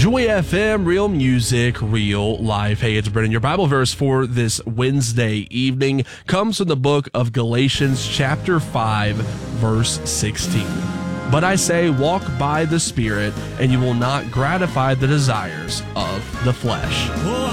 Joy FM, real music, real life. Hey, it's Brennan. Your Bible verse for this Wednesday evening comes from the book of Galatians chapter 5, verse 16. But I say, walk by the Spirit, and you will not gratify the desires of the flesh.